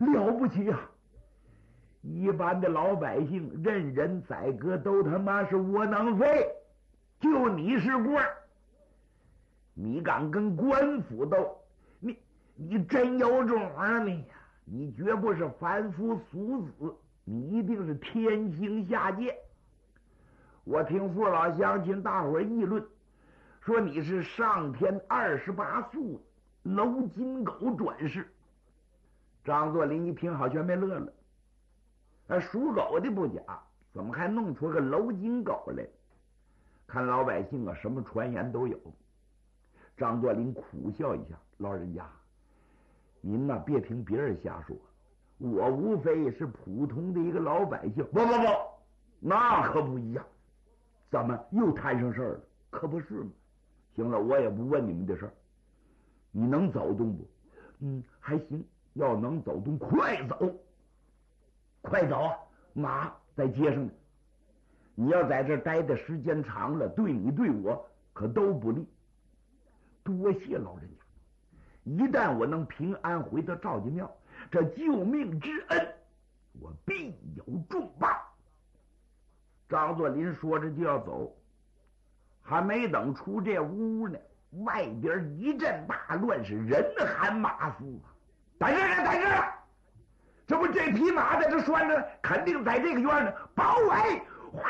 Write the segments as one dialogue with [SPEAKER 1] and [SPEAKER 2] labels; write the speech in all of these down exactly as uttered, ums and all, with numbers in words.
[SPEAKER 1] 了不起啊！一般的老百姓任人宰割都他妈是窝囊废，就你是官儿，你敢跟官府斗，你你真有种啊你呀！你绝不是凡夫俗子，你一定是天星下界。我听父老乡亲大伙儿议论，说你是上天二十八宿楼金狗转世。张作霖一听好全没乐了，啊，属狗的不假，怎么还弄出个楼金狗来？看老百姓啊，什么传言都有。张作霖苦笑一下，老人家，您呐、啊、别听别人瞎说，我无非是普通的一个老百姓。不不不，那可不一样。怎么又摊上事儿了？可不是吗？行了，我也不问你们的事儿。你能走动不？嗯，还行。要能走动，快走，快走啊！马在街上呢。你要在这待的时间长了，对你对我可都不利。多谢老人家，一旦我能平安回到赵家庙，这救命之恩，我必有重报。张作霖说着就要走，还没等出这屋呢，外边一阵大乱，是人喊马嘶啊！在这儿呢，在这儿呢！这不这匹马在这拴着，肯定在这个院呢。包围！哗！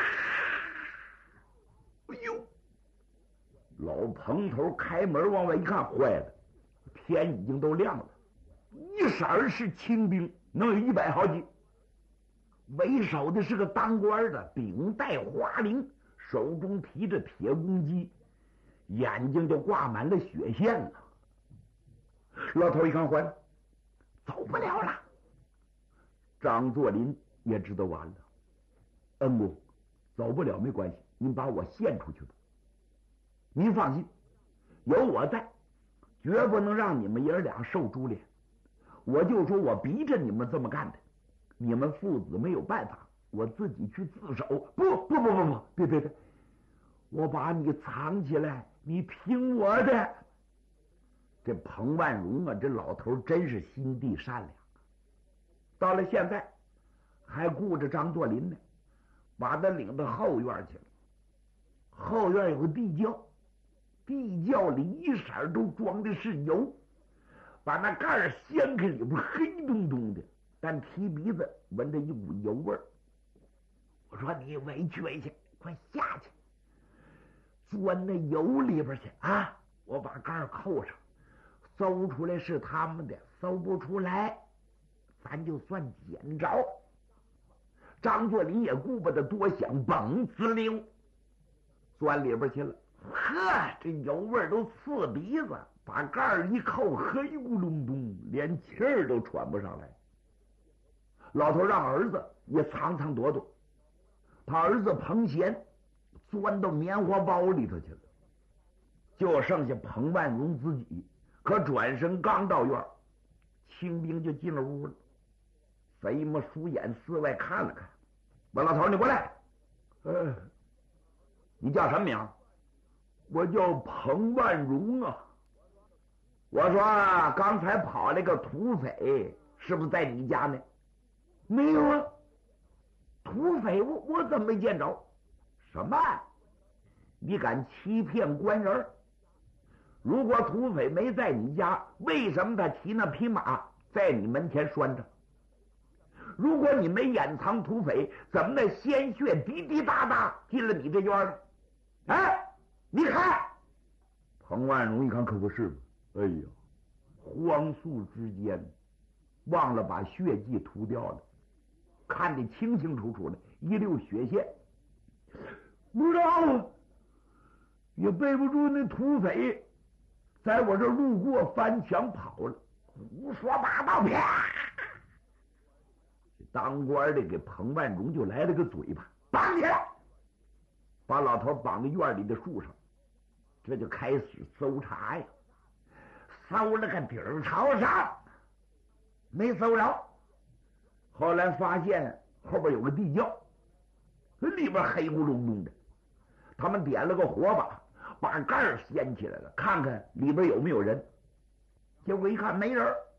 [SPEAKER 1] 哎呦！老彭头开门往外一看，坏了，天已经都亮了，一色是清兵，能有一百好几。为首的是个当官的，顶戴花翎，手中提着铁公鸡，眼睛就挂满了血线了。老头一看，坏了，走不了了。张作霖也知道完了，恩公，走不了没关系，您把我献出去吧。您放心，有我在，绝不能让你们爷俩受株连。我就说我逼着你们这么干的，你们父子没有办法，我自己去自首。不不不不不，别别别，我把你藏起来，你听我的。这彭万荣啊，这老头真是心地善良，到了现在还顾着张作霖呢，把他领到后院去了。后院有个地窖，地窖里一色都装的是油，把那盖儿掀开，里边黑咚咚的，但提鼻子闻着一股油味儿。我说你委屈去，快下去钻那油里边去啊！我把盖儿扣上，搜出来是他们的，搜不出来咱就算捡着。张作霖也顾不得多想，嘣滋溜钻里边去了。呵，这油味都刺鼻子，把盖儿一扣，黑咕隆咚，连气儿都喘不上来。老头让儿子也藏藏躲躲，他儿子彭贤钻到棉花包里头去了，就剩下彭万荣自己。可转身刚到院，清兵就进了屋了。贼么鼠眼四外看了看，问老头你过来，呃，你叫什么名？我叫彭万荣啊。我说刚才跑那个土匪是不是在你家呢？没有啊，土匪我我怎么没见着？什么？你敢欺骗官人？如果土匪没在你家，为什么他骑那匹马在你门前拴着？如果你没掩藏土匪，怎么那鲜血滴滴答答进了你这院呢？哎，你看！彭万荣一看，可不是吗？哎呀，荒速之间忘了把血迹涂掉了，看得清清楚楚的，一溜血线。不知道啊，也背不住那土匪在我这路过，翻墙跑了，胡说八道！啪！当官的给彭万荣就来了个嘴巴，绑起来，把老头绑在院里的树上，这就开始搜查呀，搜了个底儿朝上，没搜着。后来发现后边有个地窖，里边黑咕隆咚的，他们点了个火把，把盖儿掀起来了，看看里边有没有人。结果一看没人，